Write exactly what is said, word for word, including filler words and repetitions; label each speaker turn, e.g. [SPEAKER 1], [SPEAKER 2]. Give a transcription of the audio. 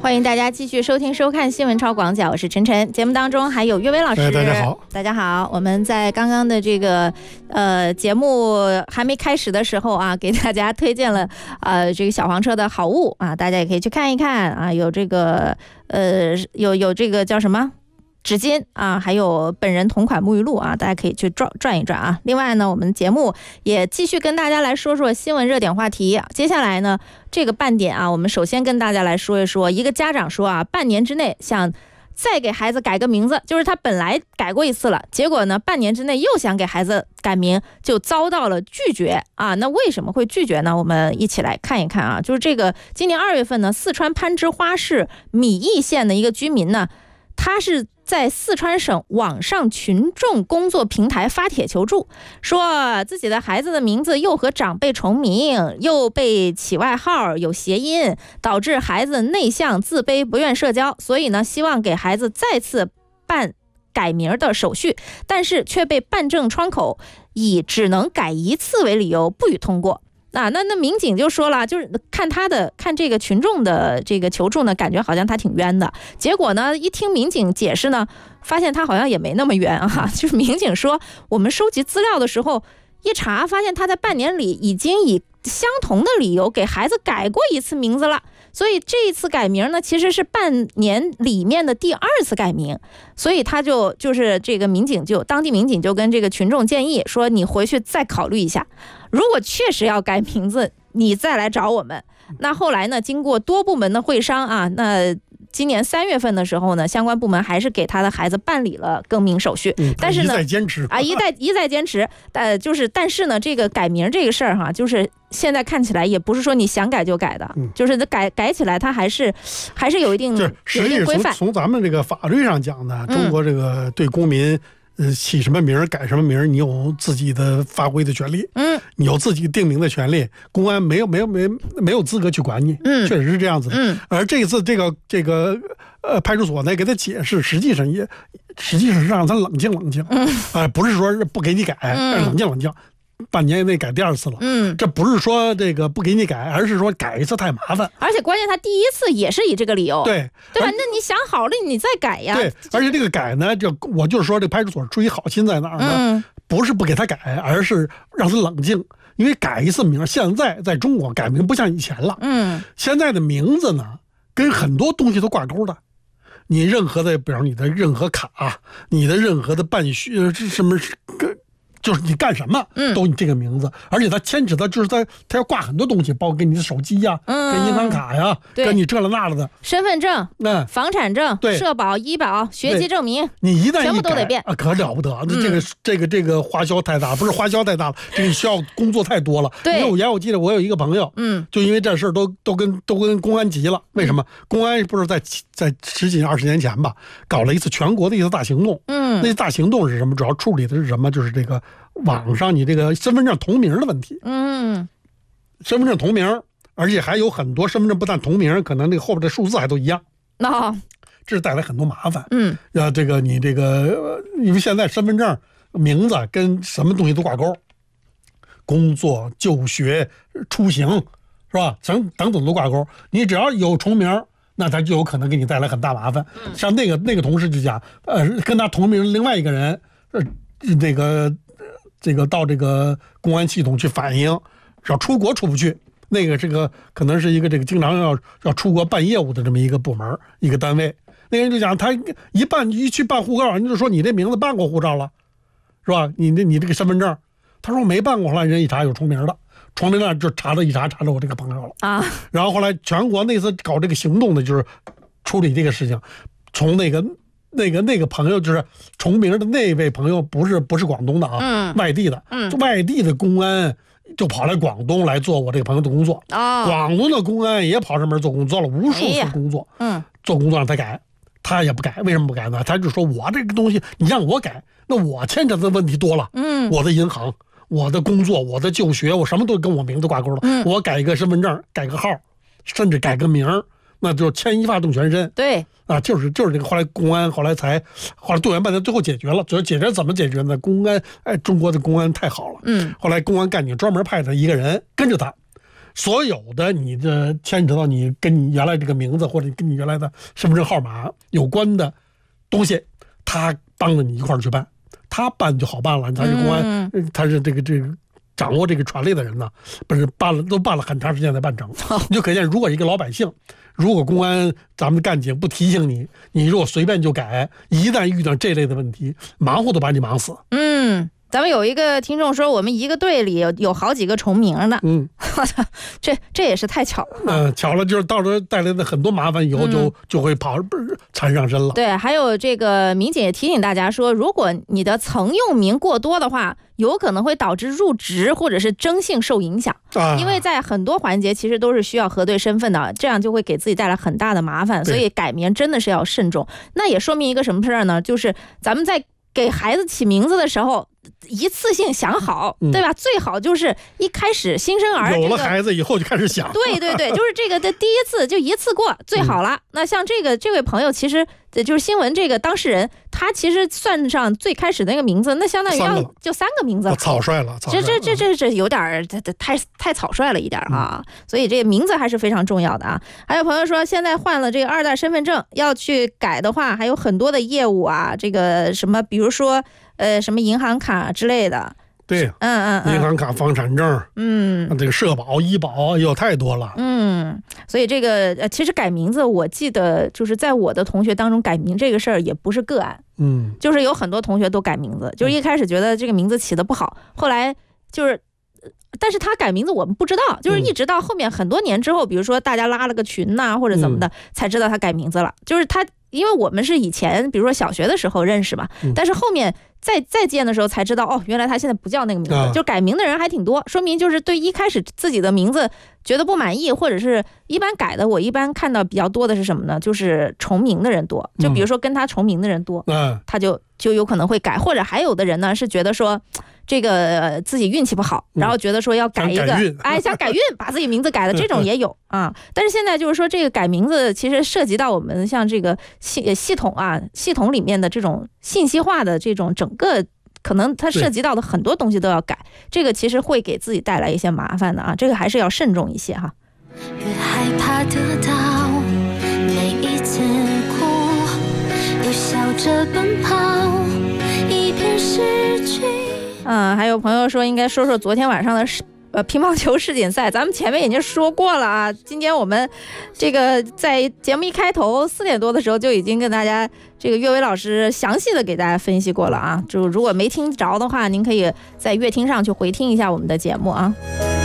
[SPEAKER 1] 欢迎大家继续收听收看新闻超广角，我是陈晨。节目当中还有岳威老师、
[SPEAKER 2] 哎、大家好，
[SPEAKER 1] 大家好。我们在刚刚的这个呃节目还没开始的时候啊，给大家推荐了呃这个小黄车的好物啊，大家也可以去看一看啊，有这个呃有有这个叫什么？纸巾啊，还有本人同款沐浴露啊，大家可以去转转一转啊。另外呢，我们节目也继续跟大家来说说新闻热点话题。接下来呢，这个半点啊，我们首先跟大家来说一说，一个家长说啊，半年之内想再给孩子改个名字，就是他本来改过一次了，结果呢，半年之内又想给孩子改名，就遭到了拒绝啊。那为什么会拒绝呢？我们一起来看一看啊。就是这个今年二月份呢，四川攀枝花市米易县的一个居民呢，他是在四川省网上群众工作平台发帖求助，说自己的孩子的名字又和长辈重名，又被起外号，有谐音，导致孩子内向自卑，不愿社交，所以呢，希望给孩子再次办改名的手续，但是却被办证窗口以只能改一次为理由不予通过。啊，那那民警就说了，就是看他的看这个群众的这个求助呢，感觉好像他挺冤的。结果呢，一听民警解释呢，发现他好像也没那么冤啊。就是民警说，我们收集资料的时候一查，发现他在半年里已经以相同的理由给孩子改过一次名字了。所以这一次改名呢，其实是半年里面的第二次改名，所以他就就是这个民警就当地民警就跟这个群众建议说，你回去再考虑一下，如果确实要改名字，你再来找我们。那后来呢，经过多部门的会商啊，那今年三月份的时候呢，相关部门还是给他的孩子办理了更名手续，
[SPEAKER 2] 嗯、
[SPEAKER 1] 但是呢，
[SPEAKER 2] 一再坚持
[SPEAKER 1] 啊，一再一再坚持，呃，就是但是呢，这个改名这个事儿哈，就是现在看起来也不是说你想改就改的，嗯、就是改改起来，它还是还是有一定
[SPEAKER 2] 有一定规范。从咱们这个法律上讲呢，中国这个对公民。嗯呃，起什么名改什么名，你有自己的发挥的权利，嗯，你有自己定名的权利，公安没有没有没没有资格去管你，嗯，确实是这样子的，嗯。而这一次这个这个呃派出所呢给他解释，实际上也实际上是让他冷静冷静，嗯，啊、呃，不是说不给你改，嗯、冷静冷静。半年内改第二次了，嗯，这不是说这个不给你改，而是说改一次太麻烦，
[SPEAKER 1] 而且关键他第一次也是以这个理由，
[SPEAKER 2] 对
[SPEAKER 1] 对吧？那你想好了，你再改呀。
[SPEAKER 2] 对，而且这个改呢，就我就是说，这派出所出于好心在哪儿呢？嗯，不是不给他改，而是让他冷静，因为改一次名，现在在中国改名不像以前了，嗯，现在的名字呢，跟很多东西都挂钩的。你任何的，比如你的任何卡，你的任何的办虚什么跟。就是你干什么，嗯，都你这个名字，而且他牵扯到就是他他要挂很多东西，包括跟你的手机呀、嗯，跟银行卡呀，跟你这了那了的，
[SPEAKER 1] 身份证、
[SPEAKER 2] 嗯，
[SPEAKER 1] 房产证、
[SPEAKER 2] 对，
[SPEAKER 1] 社保、医保、学籍证明，
[SPEAKER 2] 你一旦一
[SPEAKER 1] 全部都得变
[SPEAKER 2] 啊，可了不得，嗯、这个这个这个花销太大，不是花销太大了，这个需要工作太多了。
[SPEAKER 1] 对，
[SPEAKER 2] 因为我原我记得我有一个朋友，嗯，就因为这事儿都都跟都跟公安急了，为什么？嗯、公安不是在在十几二十年前吧，搞了一次全国的一次大行动，嗯，那大行动是什么？主要处理的是什么？就是这个。网上你这个身份证同名的问题，嗯，身份证同名，而且还有很多身份证不但同名，可能这个后边的数字还都一样，
[SPEAKER 1] 哦，
[SPEAKER 2] 这带来很多麻烦，嗯，呃，这个你这个，因为现在身份证名字跟什么东西都挂钩，工作、就学、出行，是吧？等等等都挂钩，你只要有重名，那他就有可能给你带来很大麻烦。嗯、像那个那个同事就讲，呃，跟他同名另外一个人，呃，这个。这个到这个公安系统去反映，要出国出不去，那个这个可能是一个这个经常要要出国办业务的这么一个部门一个单位，那个人就讲他一办一去办护照，人就说你这名字办过护照了，是吧？你这你这个身份证，他说没办过，后来人一查有重名的，重名的就查到一查查到我这个朋友了啊。然后后来全国那次搞这个行动的就是处理这个事情，从那个。那个那个朋友就是重名的那位朋友，不是不是广东的啊，嗯，外地的，嗯，外地的公安就跑来广东来做我这个朋友的工作，哦，广东的公安也跑上门做工作，做了无数次工作，哎、嗯，做工作让他改，他也不改，为什么不改呢？他就说我这个东西你让我改，那我牵扯的问题多了，嗯，我的银行、我的工作、我的就学，我什么都跟我名字挂钩了，嗯，我改一个身份证，改个号，甚至改个名儿。那就牵一发动全身，
[SPEAKER 1] 对
[SPEAKER 2] 啊，就是就是这个。后来公安后来才后来动员办的，最后解决了。主要解决怎么解决呢？公安哎，中国的公安太好了，嗯，后来公安干警专门派他一个人跟着他， 所有的你的牵扯到你跟你原来这个名字或者跟你原来的身份证号码有关的东西，他帮着你一块儿去办，他办就好办了。他是公安，嗯、他是这个这个掌握这个权力的人呢，不是办了都办了很长时间才办成。你就可见，如果一个老百姓，如果公安咱们干警不提醒你，你如果随便就改，一旦遇到这类的问题，忙活都把你忙死。
[SPEAKER 1] 嗯。咱们有一个听众说，我们一个队里有有好几个重名的，
[SPEAKER 2] 嗯，
[SPEAKER 1] 这这也是太巧了。
[SPEAKER 2] 嗯、呃，巧了，就是到时候带来的很多麻烦，以后就、嗯、就会跑不是缠上身了。
[SPEAKER 1] 对，还有这个民警也提醒大家说，如果你的曾用名过多的话，有可能会导致入职或者是征信受影响，啊、因为在很多环节其实都是需要核对身份的，这样就会给自己带来很大的麻烦，所以改名真的是要慎重。那也说明一个什么事儿呢？就是咱们在给孩子起名字的时候，一次性想好，对吧？嗯、最好就是一开始新生儿、这个、
[SPEAKER 2] 有了孩子以后就开始想。
[SPEAKER 1] 对对对，就是这个的第一次就一次过最好了。嗯、那像这个这位朋友，其实就是新闻这个当事人，他其实算上最开始那个名字，那相当于要就三个名字了，
[SPEAKER 2] 草率了。
[SPEAKER 1] 这这这这这有点太太草率了一点啊！嗯、所以这个名字还是非常重要的啊。还有朋友说，现在换了这个二代身份证要去改的话，还有很多的业务啊，这个什么，比如说。呃，什么银行卡之类的，
[SPEAKER 2] 对，
[SPEAKER 1] 嗯嗯，
[SPEAKER 2] 银行卡、房产证，嗯，这个社保、医保有太多了，
[SPEAKER 1] 嗯，所以这个呃，其实改名字，我记得就是在我的同学当中改名这个事儿也不是个案，嗯，就是有很多同学都改名字，就是一开始觉得这个名字起得不好，后来就是。但是他改名字我们不知道，就是一直到后面很多年之后，比如说大家拉了个群呐、啊、或者怎么的，才知道他改名字了。就是他，因为我们是以前比如说小学的时候认识嘛，但是后面再再见的时候才知道，哦，原来他现在不叫那个名字，就改名的人还挺多，说明就是对一开始自己的名字觉得不满意，或者是一般改的，我一般看到比较多的是什么呢？就是重名的人多，就比如说跟他重名的人多，他就就有可能会改，或者还有的人呢是觉得说。这个自己运气不好，然后觉得说要改一个，
[SPEAKER 2] 嗯、
[SPEAKER 1] 哎，想改运，把自己名字改的这种也有啊。但是现在就是说，这个改名字其实涉及到我们像这个系系统啊，系统里面的这种信息化的这种整个，可能它涉及到的很多东西都要改，这个其实会给自己带来一些麻烦的啊，这个还是要慎重一些哈。越害怕得到，每一次哭，又笑着奔跑，一边失去。嗯，还有朋友说应该说说昨天晚上的呃乒乓球世锦赛，咱们前面已经说过了啊。今天我们这个在节目一开头四点多的时候就已经跟大家这个岳伟老师详细的给大家分析过了啊。就如果没听着的话，您可以在乐听上去回听一下我们的节目啊。